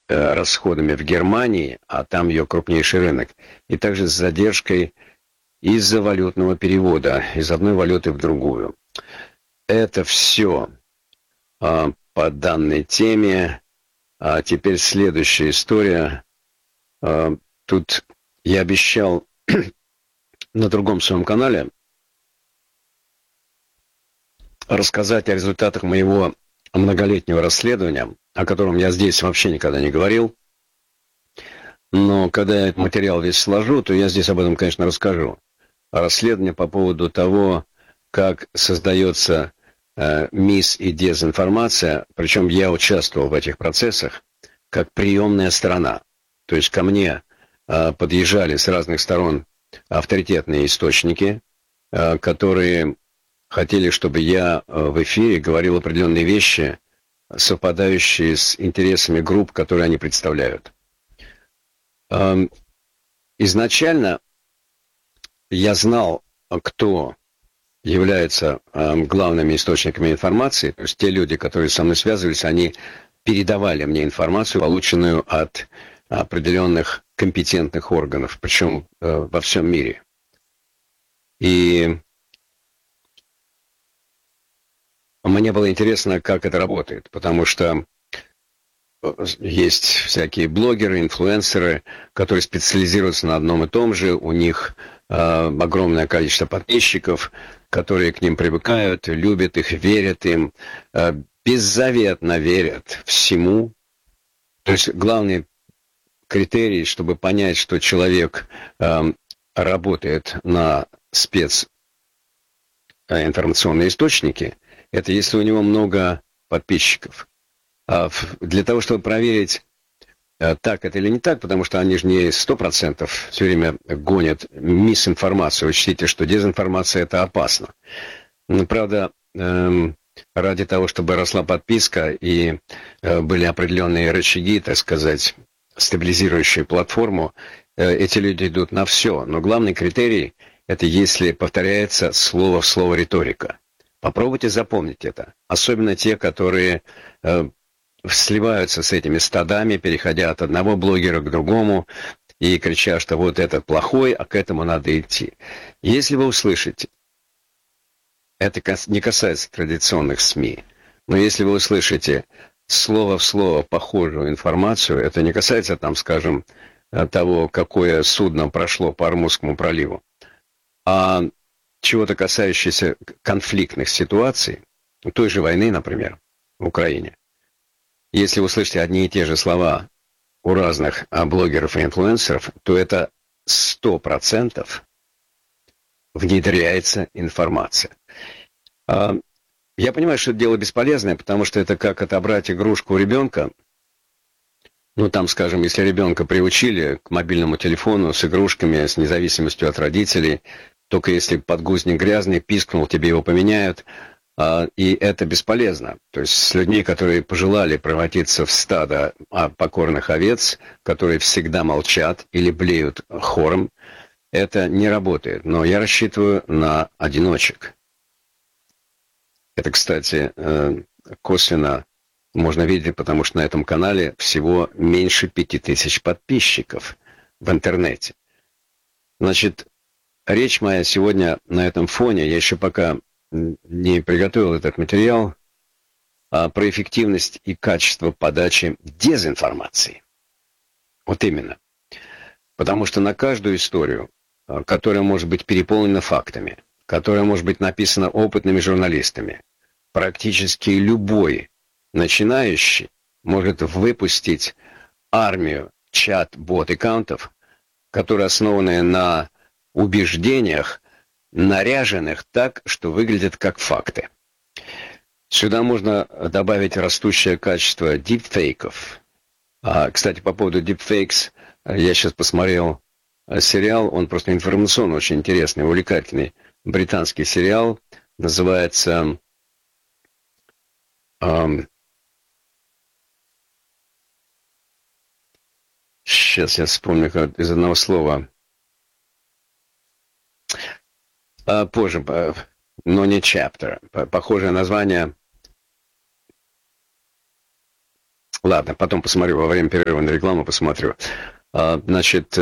расходами в Германии, а там ее крупнейший рынок, и также с задержкой из-за валютного перевода из одной валюты в другую. Это все по данной теме. А теперь следующая история. Тут я обещал на другом своем канале рассказать о результатах моего многолетнего расследования, о котором я здесь вообще никогда не говорил. Но когда я этот материал весь сложу, то я здесь об этом, конечно, расскажу. Расследование по поводу того, как создается мисс и дезинформация, причем я участвовал в этих процессах как приемная сторона. То есть ко мне подъезжали с разных сторон авторитетные источники, которые хотели, чтобы я в эфире говорил определенные вещи, совпадающие с интересами групп, которые они представляют. Изначально я знал, кто является главными источниками информации. То есть те люди, которые со мной связывались, они передавали мне информацию, полученную от определенных компетентных органов, причем во всем мире. И мне было интересно, как это работает, потому что есть всякие блогеры, инфлюенсеры, которые специализируются на одном и том же, у них огромное количество подписчиков, которые к ним привыкают, любят их, верят им, беззаветно верят всему. То есть главный критерий, чтобы понять, что человек работает на специнформационные источники, это если у него много подписчиков. Для того, чтобы проверить, так это или не так, потому что они же не 100% все время гонят мисинформацию. Учтите, что дезинформация – это опасно. Но, правда, ради того, чтобы росла подписка и были определенные рычаги, так сказать, стабилизирующие платформу, эти люди идут на все. Но главный критерий – это если повторяется слово в слово риторика. Попробуйте запомнить это. Особенно те, которые сливаются с этими стадами, переходя от одного блогера к другому и крича, что вот этот плохой, а к этому надо идти. Если вы услышите, это не касается традиционных СМИ, но если вы услышите слово в слово похожую информацию, это не касается, там, скажем, того, какое судно прошло по Ормузскому проливу, а чего-то касающегося конфликтных ситуаций, той же войны, например, в Украине. Если вы слышите одни и те же слова у разных блогеров и инфлюенсеров, то это 100% внедряется информация. Я понимаю, что это дело бесполезное, потому что это как отобрать игрушку у ребенка. Ну, там, скажем, если ребенка приучили к мобильному телефону с игрушками, с независимостью от родителей, только если подгузник грязный, пискнул, тебе его поменяют, и это бесполезно. То есть с людьми, которые пожелали превратиться в стадо покорных овец, которые всегда молчат или блеют хором, это не работает. Но я рассчитываю на одиночек. Это, кстати, косвенно можно видеть, потому что на этом канале всего меньше 5000 подписчиков в интернете. Значит, речь моя сегодня на этом фоне, я еще пока не приготовил этот материал, про эффективность и качество подачи дезинформации. Вот именно. Потому что на каждую историю, которая может быть переполнена фактами, которая может быть написана опытными журналистами, практически любой начинающий может выпустить армию чат-бот-аккаунтов, которые основаны на убеждениях, наряженных так, что выглядят как факты. Сюда можно добавить растущее качество дипфейков. Кстати, по поводу дипфейкс, я сейчас посмотрел сериал, он просто информационно очень интересный, увлекательный. Британский сериал, называется сейчас я вспомню из одного слова. Позже, но не chapter. Похожее название. Ладно, потом посмотрю, во время перерыва на рекламу посмотрю. Значит,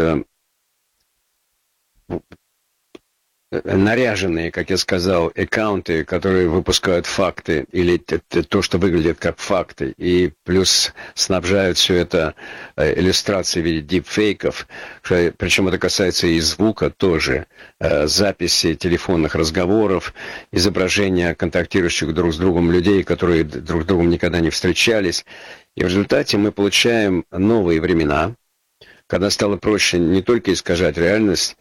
наряженные, как я сказал, аккаунты, которые выпускают факты, или то, что выглядит как факты, и плюс снабжают все это иллюстрацией в виде дипфейков, причем это касается и звука тоже, записи телефонных разговоров, изображения контактирующих друг с другом людей, которые друг с другом никогда не встречались. И в результате мы получаем новые времена, когда стало проще не только искажать реальность,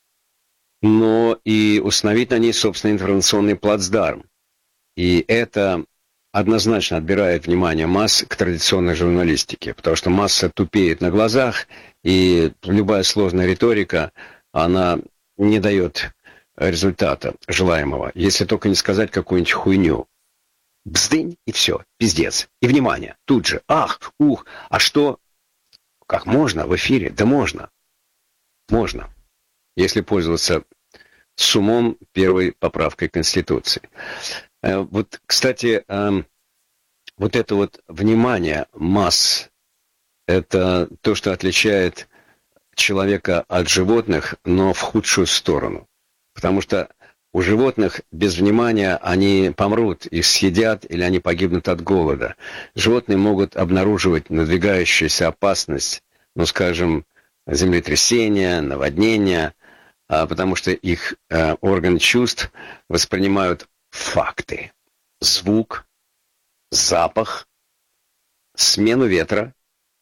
но и установить на ней собственный информационный плацдарм. И это однозначно отбирает внимание масс к традиционной журналистике, потому что масса тупеет на глазах, и любая сложная риторика, она не дает результата желаемого, если только не сказать какую-нибудь хуйню. Бздынь, и все, пиздец. И внимание, тут же, ах, ух, а что? Как можно в эфире? Да можно. Можно. Если пользоваться с умом первой поправкой Конституции. Вот, кстати, вот это вот внимание масс, это то, что отличает человека от животных, но в худшую сторону. Потому что у животных без внимания они помрут, их съедят или они погибнут от голода. Животные могут обнаруживать надвигающуюся опасность, ну, скажем, землетрясения, наводнения, потому что их органы чувств воспринимают факты. Звук, запах, смену ветра.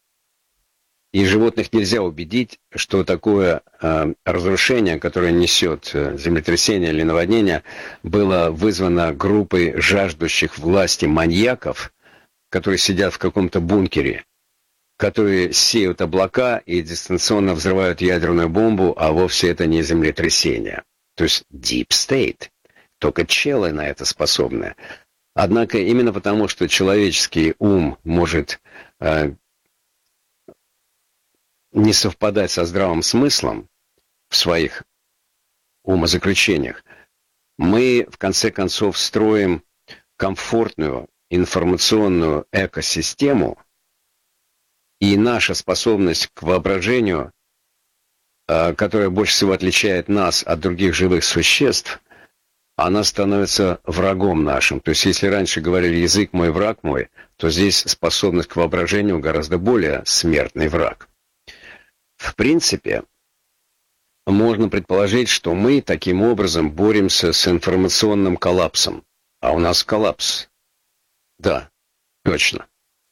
И животных нельзя убедить, что такое разрушение, которое несет землетрясение или наводнение, было вызвано группой жаждущих власти маньяков, которые сидят в каком-то бункере, которые сеют облака и дистанционно взрывают ядерную бомбу, а вовсе это не землетрясение. То есть deep state. Только челы на это способны. Однако именно потому, что человеческий ум может не совпадать со здравым смыслом в своих умозаключениях, мы в конце концов строим комфортную информационную экосистему, и наша способность к воображению, которая больше всего отличает нас от других живых существ, она становится врагом нашим. То есть, если раньше говорили «язык мой, враг мой», то здесь способность к воображению гораздо более смертный враг. В принципе, можно предположить, что мы таким образом боремся с информационным коллапсом. А у нас коллапс. Да, точно.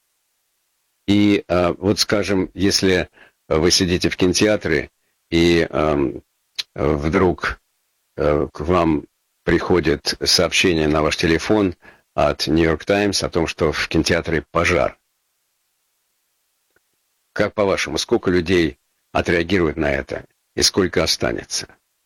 И вот, скажем, если вы сидите в кинотеатре, и вдруг к вам приходит сообщение на ваш телефон от New York Times о том, что в кинотеатре пожар. Как по-вашему, сколько людей отреагирует на это и сколько останется?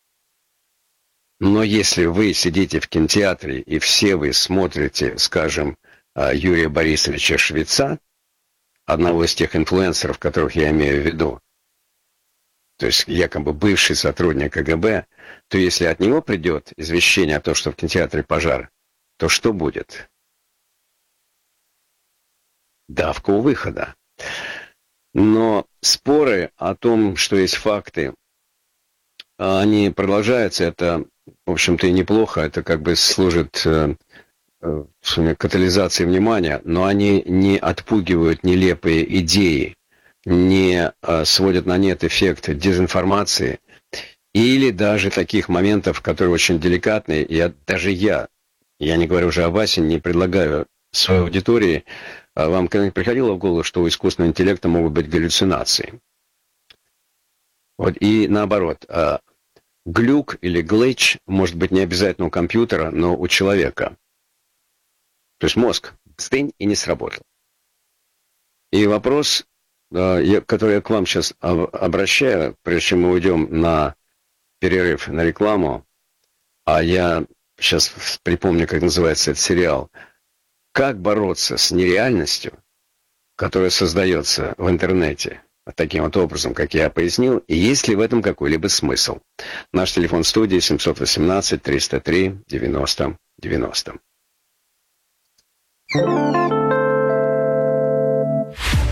Но если вы сидите в кинотеатре и все вы смотрите, скажем, Юрия Борисовича Швеца, одного из тех инфлюенсеров, которых я имею в виду, то есть якобы бывший сотрудник КГБ, то если от него придет извещение о том, что в кинотеатре пожар, то что будет? Давка у выхода. Но споры о том, что есть факты, они продолжаются. Это, в общем-то, и неплохо. Это как бы служит катализацией внимания, но они не отпугивают нелепые идеи, не сводят на нет эффект дезинформации или даже таких моментов, которые очень деликатные. Я не говорю уже о Васе, не предлагаю своей аудитории. Вам когда-нибудь приходило в голову, что у искусственного интеллекта могут быть галлюцинации? Вот и наоборот, глюк или глitch может быть не обязательно у компьютера, но у человека. То есть мозг стынь и не сработал. И вопрос, который я к вам сейчас обращаю, прежде чем мы уйдем на перерыв на рекламу, а я сейчас припомню, как называется этот сериал, как бороться с нереальностью, которая создается в интернете, таким вот образом, как я пояснил, и есть ли в этом какой-либо смысл? Наш телефон студии 718-303-90-90.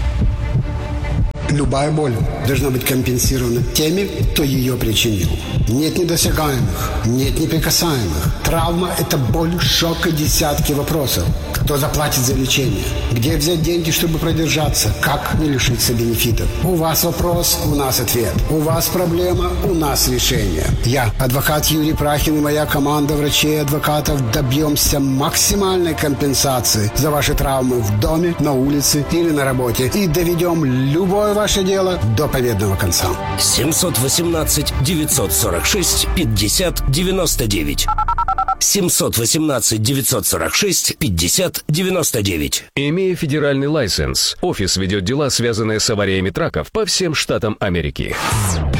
Любая боль должна быть компенсирована теми, кто ее причинил. Нет недосягаемых, нет неприкасаемых. Травма – это боль, шок и десятки вопросов. Кто заплатит за лечение? Где взять деньги, чтобы продержаться? Как не лишиться бенефитов? У вас вопрос, у нас ответ. У вас проблема, у нас решение. Я, адвокат Юрий Прахин и моя команда врачей и адвокатов добьемся максимальной компенсации за ваши травмы в доме, на улице или на работе и доведем любое ваше дело до победного конца. 718-946-50-99. 718-946-50-99. Имея федеральный лайсенс, офис ведет дела, связанные с авариями траков по всем штатам Америки.